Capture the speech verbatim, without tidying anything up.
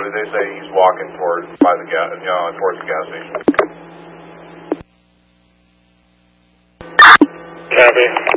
They say he's walking towards by the gas, you know, towards the gas station. Copy.